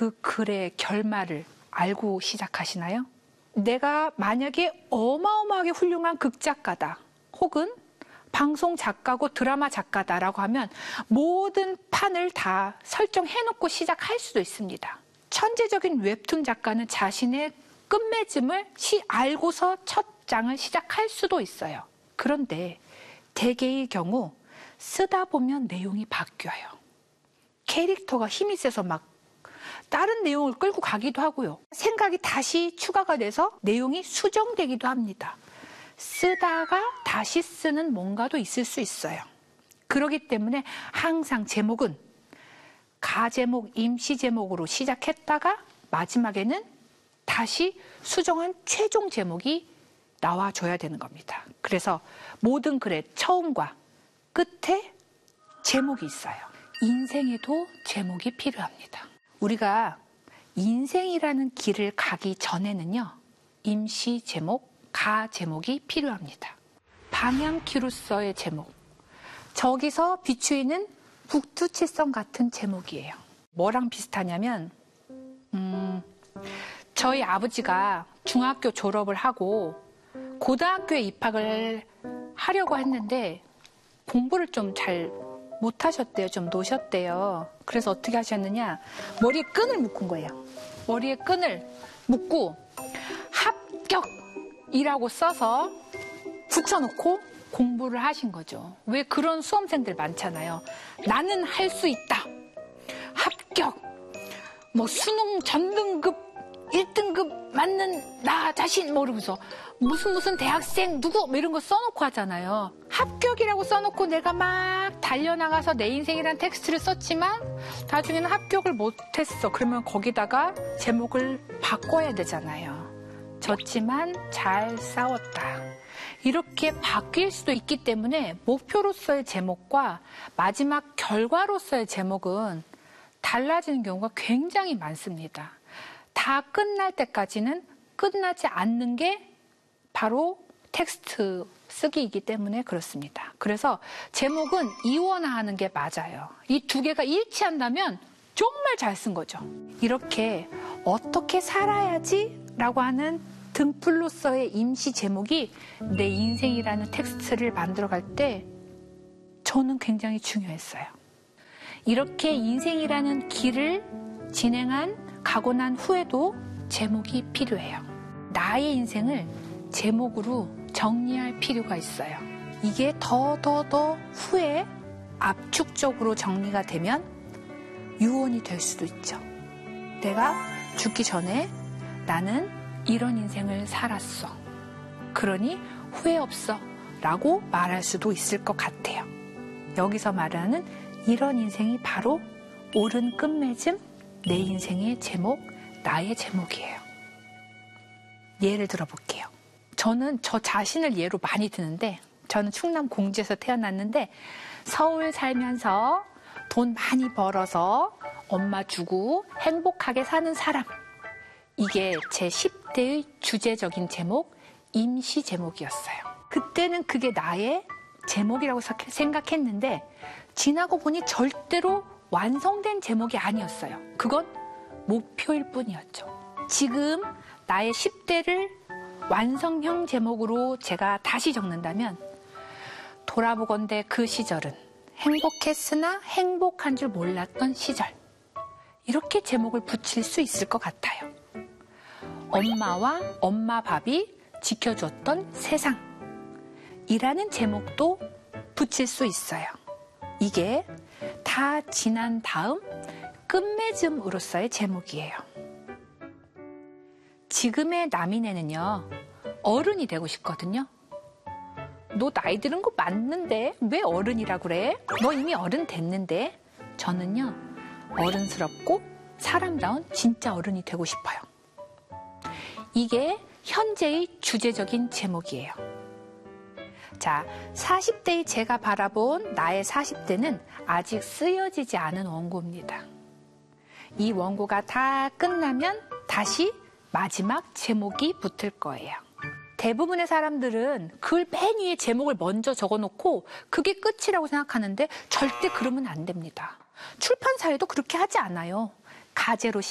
그 글의 결말을 알고 시작하시나요? 내가 만약에 어마어마하게 훌륭한 극작가다, 혹은 방송 작가고 드라마 작가다라고 하면 모든 판을 다 설정해놓고 시작할 수도 있습니다. 천재적인 웹툰 작가는 자신의 끝맺음을 알고서 첫 장을 시작할 수도 있어요. 그런데 대개의 경우 쓰다 보면 내용이 바뀌어요. 캐릭터가 힘이 세서 막 다른 내용을 끌고 가기도 하고요. 생각이 다시 추가가 돼서 내용이 수정되기도 합니다. 쓰다가 다시 쓰는 뭔가도 있을 수 있어요. 그렇기 때문에 항상 제목은 가제목, 임시제목으로 시작했다가 마지막에는 다시 수정한 최종 제목이 나와줘야 되는 겁니다. 그래서 모든 글의 처음과 끝에 제목이 있어요. 인생에도 제목이 필요합니다. 우리가 인생이라는 길을 가기 전에는요, 임시 제목, 가 제목이 필요합니다. 방향키로서의 제목. 저기서 비추이는 북두칠성 같은 제목이에요. 뭐랑 비슷하냐면, 저희 아버지가 중학교 졸업을 하고 고등학교에 입학을 하려고 했는데 공부를 좀 잘 못하셨대요. 좀 노셨대요. 그래서 어떻게 하셨느냐, 머리에 끈을 묶은 거예요. 머리에 끈을 묶고 합격이라고 써서 붙여놓고 공부를 하신 거죠. 왜? 그런 수험생들 많잖아요. 나는 할 수 있다, 합격, 뭐 수능 전등급 1등급 맞는 나 자신, 뭐 이러면서 무슨 대학생 누구 뭐 이런 거 써놓고 하잖아요. 합격이라고 써놓고 내가 막 달려나가서 내 인생이란 텍스트를 썼지만 나중에는 합격을 못했어. 그러면 거기다가 제목을 바꿔야 되잖아요. 졌지만 잘 싸웠다. 이렇게 바뀔 수도 있기 때문에 목표로서의 제목과 마지막 결과로서의 제목은 달라지는 경우가 굉장히 많습니다. 다 끝날 때까지는 끝나지 않는 게 바로 텍스트 쓰기이기 때문에 그렇습니다. 그래서 제목은 이원화하는 게 맞아요. 이 두 개가 일치한다면 정말 잘 쓴 거죠. 이렇게 어떻게 살아야지 라고 하는 등불로서의 임시 제목이 내 인생이라는 텍스트를 만들어갈 때 저는 굉장히 중요했어요. 이렇게 인생이라는 길을 가고 난 후에도 제목이 필요해요. 나의 인생을 제목으로 정리할 필요가 있어요. 이게 더 후에 압축적으로 정리가 되면 유언이 될 수도 있죠. 내가 죽기 전에 나는 이런 인생을 살았어. 그러니 후회 없어 라고 말할 수도 있을 것 같아요. 여기서 말하는 이런 인생이 바로 옳은 끝맺음, 내 인생의 제목, 나의 제목이에요. 예를 들어볼게요. 저는 저 자신을 예로 많이 드는데, 저는 충남 공주에서 태어났는데 서울 살면서 돈 많이 벌어서 엄마 주고 행복하게 사는 사람. 이게 제 10대의 주제적인 제목, 임시 제목이었어요. 그때는 그게 나의 제목이라고 생각했는데 지나고 보니 절대로 완성된 제목이 아니었어요. 그건 목표일 뿐이었죠. 지금 나의 10대를 완성형 제목으로 제가 다시 적는다면, 돌아보건대 그 시절은 행복했으나 행복한 줄 몰랐던 시절, 이렇게 제목을 붙일 수 있을 것 같아요. 엄마와 엄마 밥이 지켜줬던 세상, 이라는 제목도 붙일 수 있어요. 이게 다 지난 다음 끝맺음으로서의 제목이에요. 지금의 나민애는요, 어른이 되고 싶거든요. 너 나이 드는 거 맞는데 왜 어른이라고 그래? 너 이미 어른 됐는데. 저는요, 어른스럽고 사람다운 진짜 어른이 되고 싶어요. 이게 현재의 주제적인 제목이에요. 자, 40대의 제가 바라본 나의 40대는 아직 쓰여지지 않은 원고입니다. 이 원고가 다 끝나면 다시 마지막 제목이 붙을 거예요. 대부분의 사람들은 글 맨 위에 제목을 먼저 적어놓고 그게 끝이라고 생각하는데 절대 그러면 안 됩니다. 출판사에도 그렇게 하지 않아요. 가제로